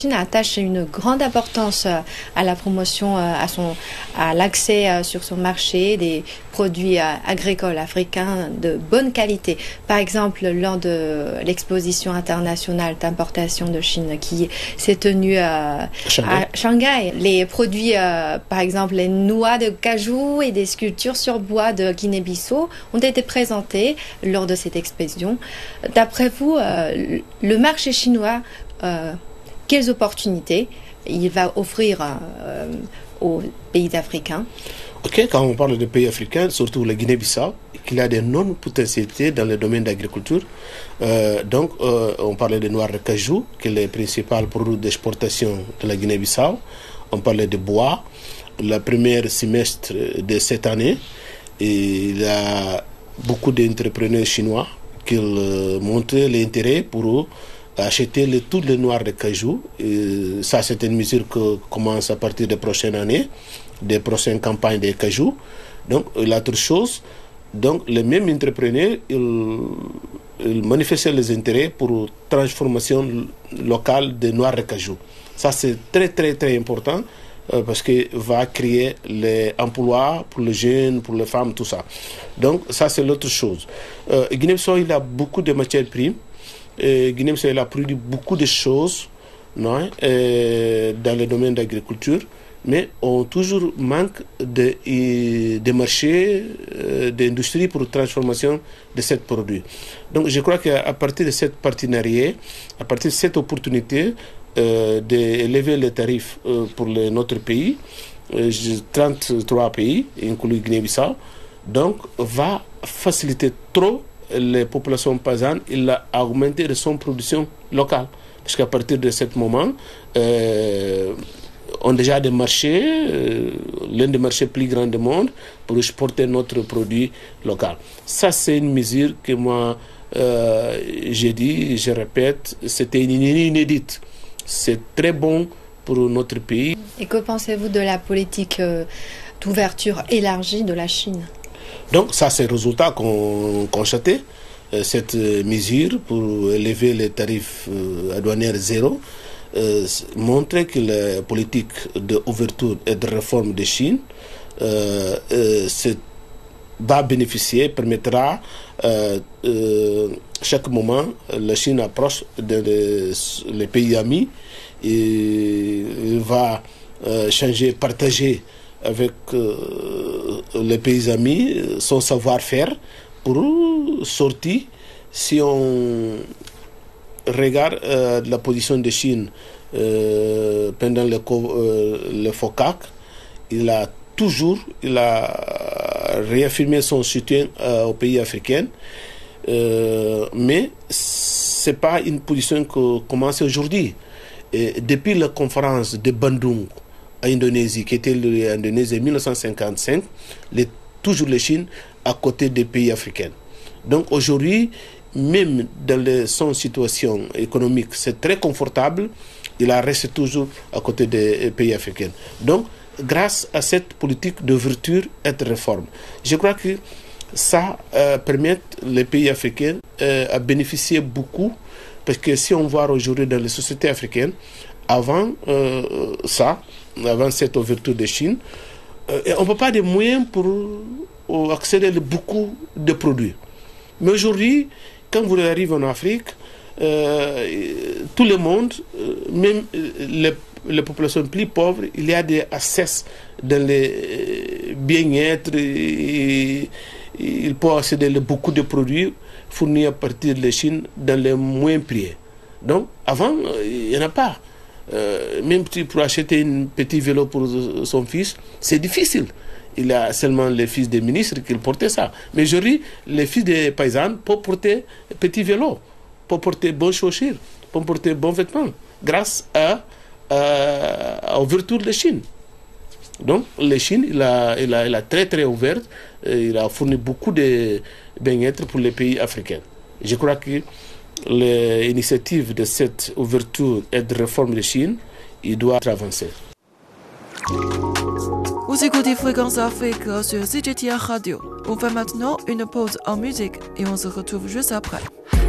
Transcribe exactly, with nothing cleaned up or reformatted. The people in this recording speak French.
Chine attache une grande importance à la promotion, à son, à l'accès sur son marché des produits agricoles africains de bonne qualité. Par exemple, lors de l'exposition internationale d'importation de Chine qui s'est tenue à Shanghai, à Shanghai les produits, par exemple, les noix de cajou et des sculptures sur bois de Guinée-Bissau ont été présentés lors de cette exposition. D'après vous, le marché chinois, euh, quelles opportunités il va offrir euh, aux pays africains? Ok, quand on parle de pays africains, surtout la Guinée-Bissau, il a d'énormes potentialités dans le domaine d'agriculture. Euh, donc, euh, on parlait de noix de cajou, qui est le principal produit d'exportation de la Guinée-Bissau. On parlait de bois. Le premier semestre de cette année, il y a beaucoup d'entrepreneurs chinois qui euh, montrent l'intérêt pour eux acheter les, toutes les noix de cajou. Et ça, c'est une mesure qui commence à partir de la prochaine année, des prochaines campagnes de cajou. Donc, l'autre chose, donc, les mêmes entrepreneurs, ils, ils manifestent les intérêts pour la transformation locale des noix de cajou. Ça, c'est très, très, très important euh, parce qu'il va créer les emplois pour les jeunes, pour les femmes, tout ça. Donc, ça, c'est l'autre chose. Euh, Guinée-Bissau, il a beaucoup de matières premières. Guinée-Bissau a produit beaucoup de choses non, euh, dans le domaine de l'agriculture, mais on toujours manque de, de marchés, euh, d'industrie pour la transformation de ces produits. Donc je crois qu'à partir de cette partenariat, à partir de cette opportunité euh, d'élever les tarifs euh, pour le, notre pays, euh, trente-trois pays, inclus Guinée-Bissau, donc va faciliter trop les populations paysannes, il a augmenté son production locale. Parce qu'à partir de ce moment, euh, on a déjà des marchés, euh, l'un des marchés plus grands du monde, pour exporter notre produit local. Ça, c'est une mesure que moi, euh, j'ai dit, je répète, c'était inédite. C'est très bon pour notre pays. Et que pensez-vous de la politique euh, d'ouverture élargie de la Chine ? Donc, ça, c'est le résultat qu'on constatait. Euh, cette mesure pour élever les tarifs euh, douaniers zéro euh, montrait que la politique d'ouverture et de réforme de Chine euh, euh, va bénéficier, permettra euh, euh, chaque moment, la Chine approche des de, les pays amis et va euh, changer, partager avec euh, les pays amis son savoir-faire pour sortir. Si on regarde euh, la position de Chine euh, pendant le, euh, le F O C A C, il a toujours il a réaffirmé son soutien euh, aux pays africains, euh, mais ce n'est pas une position qui commence aujourd'hui. Et depuis la conférence de Bandung à Indonésie, qui était l'Indonésie en mille neuf cent cinquante-cinq, les, toujours la Chine à côté des pays africains. Donc aujourd'hui, même dans le, son situation économique, c'est très confortable, il reste toujours à côté des pays africains. Donc, grâce à cette politique d'ouverture et de réforme, je crois que ça euh, permet les pays africains euh, à bénéficier beaucoup, parce que si on voit aujourd'hui dans les sociétés africaines, avant euh, ça, avant cette ouverture de Chine, euh, on ne peut pas de moyens pour euh, accéder à beaucoup de produits. Mais aujourd'hui, quand vous arrivez en Afrique, euh, tout le monde, euh, même les, les populations plus pauvres, il y a des accès dans les bien-être, et, et, ils peuvent accéder à beaucoup de produits fournis à partir de la Chine dans les moyens prix. Donc, avant, il n'y en a pas. Euh, même pour acheter un petit vélo pour son fils, c'est difficile. Il a seulement les fils des ministres qui portaient ça. Mais aujourd'hui, les fils des paysans peuvent porter un petit vélo, peuvent porter bonnes chaussures, peuvent porter bons vêtements, grâce à, à, à l'ouverture de la Chine. Donc, la Chine, il a, il a, il a très très ouvert, il a fourni beaucoup de bien-être pour les pays africains. Je crois que l'initiative de cette ouverture et de réforme de Chine, il doit avancer. Vous écoutez Fréquence Afrique sur C G T A Radio. On fait maintenant une pause en musique et on se retrouve juste après.